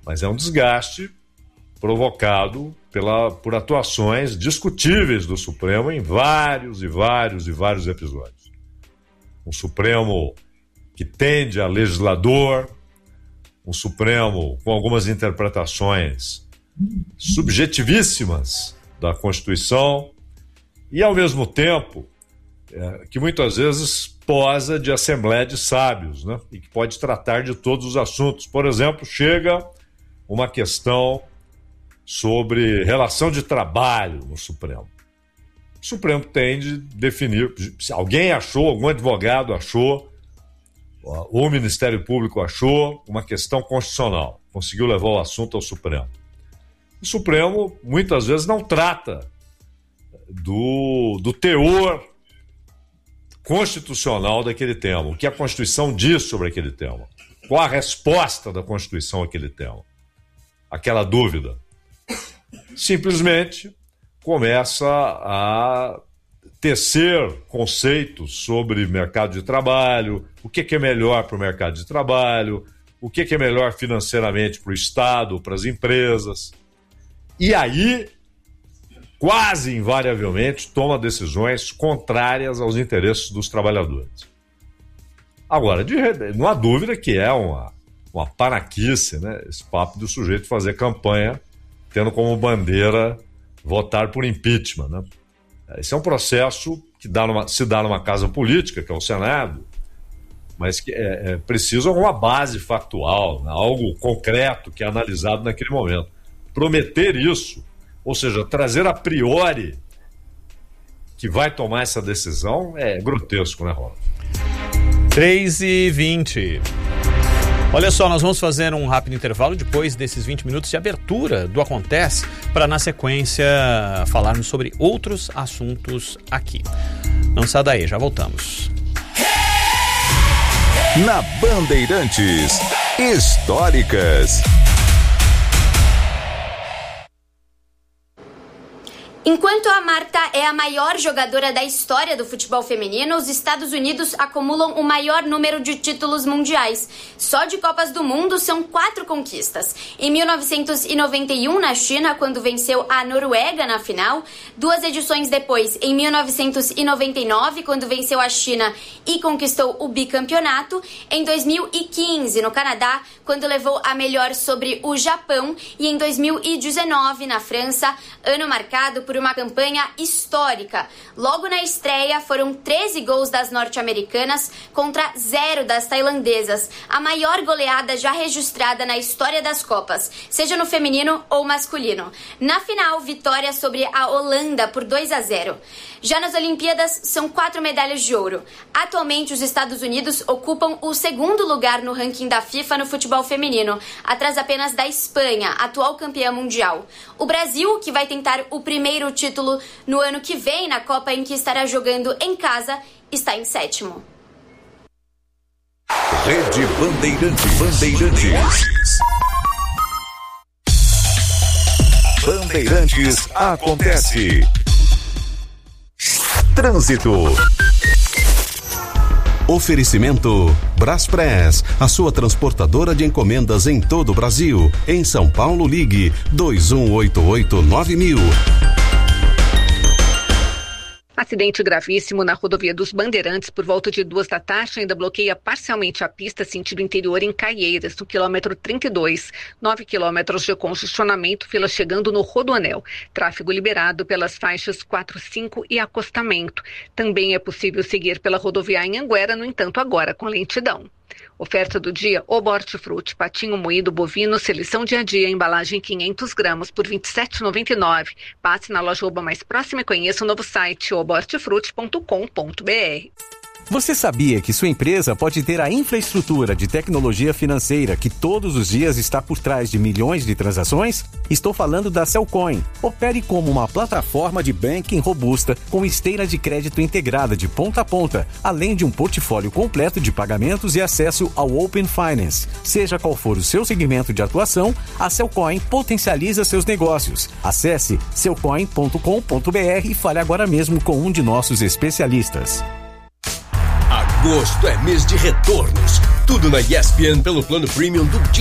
mas é um desgaste provocado por atuações discutíveis do Supremo em vários episódios. Um Supremo que tende a legislador, um Supremo com algumas interpretações subjetivíssimas da Constituição e, ao mesmo tempo, que muitas vezes posa de assembleia de sábios, né? E que pode tratar de todos os assuntos. Por exemplo, chega uma questão sobre relação de trabalho no Supremo. O Supremo tem de definir, se alguém achou, algum advogado achou, ou o Ministério Público achou uma questão constitucional, conseguiu levar o assunto ao Supremo. O Supremo muitas vezes não trata do teor constitucional daquele tema, o que a Constituição diz sobre aquele tema, qual a resposta da Constituição àquele tema, aquela dúvida. Simplesmente começa a tecer conceitos sobre mercado de trabalho, o que é melhor para o mercado de trabalho, o que é melhor financeiramente para o Estado, para as empresas. E aí, quase invariavelmente, toma decisões contrárias aos interesses dos trabalhadores. Agora, não há dúvida que é uma panaquice, né, esse papo do sujeito fazer campanha tendo como bandeira votar por impeachment, né? Esse é um processo que se dá numa casa política, que é o Senado, mas que é preciso alguma base factual, né? Algo concreto que é analisado naquele momento. Prometer isso, ou seja, trazer a priori que vai tomar essa decisão é grotesco, né, Ronald? 3h20. Olha só, nós vamos fazer um rápido intervalo depois desses 20 minutos de abertura do Acontece, para na sequência falarmos sobre outros assuntos aqui. Não sai daí, já voltamos. Na Bandeirantes, históricas. Enquanto a Marta é a maior jogadora da história do futebol feminino, os Estados Unidos acumulam o maior número de títulos mundiais. Só de Copas do Mundo são 4 conquistas. Em 1991, na China, quando venceu a Noruega na final. 2 edições depois, em 1999, quando venceu a China e conquistou o bicampeonato. Em 2015, no Canadá, quando levou a melhor sobre o Japão. E em 2019, na França, ano marcado por uma campanha histórica. Logo na estreia, foram 13 gols das norte-americanas contra 0 das tailandesas, a maior goleada já registrada na história das Copas, seja no feminino ou masculino. Na final, vitória sobre a Holanda por 2-0. Já nas Olimpíadas, são 4 medalhas de ouro. Atualmente, os Estados Unidos ocupam o 2º lugar no ranking da FIFA no futebol feminino, atrás apenas da Espanha, atual campeã mundial. O Brasil, que vai tentar o primeiro título no ano que vem, na Copa em que estará jogando em casa, está em 7º. Rede Bandeirantes. Bandeirantes acontece. Trânsito. Oferecimento Braspress, a sua transportadora de encomendas em todo o Brasil. Em São Paulo, ligue 2188-9000. Acidente gravíssimo na rodovia dos Bandeirantes por volta de 2 da tarde, ainda bloqueia parcialmente a pista sentido interior em Caieiras, no quilômetro 32. 9 quilômetros de congestionamento, fila chegando no Rodoanel. Tráfego liberado pelas faixas 4, 5 e acostamento. Também é possível seguir pela rodovia Anhanguera, no entanto agora com lentidão. Oferta do dia, Oba Hortifruti, patinho moído bovino, seleção dia a dia, embalagem 500 gramas por R$ 27,99. Passe na loja Oba mais próxima e conheça o novo site obahortifruti.com.br. Você sabia que sua empresa pode ter a infraestrutura de tecnologia financeira que todos os dias está por trás de milhões de transações? Estou falando da Cellcoin. Opere como uma plataforma de banking robusta com esteira de crédito integrada de ponta a ponta, além de um portfólio completo de pagamentos e acesso ao Open Finance. Seja qual for o seu segmento de atuação, a Cellcoin potencializa seus negócios. Acesse cellcoin.com.br e fale agora mesmo com um de nossos especialistas. Agosto é mês de retornos. Tudo na ESPN pelo plano premium do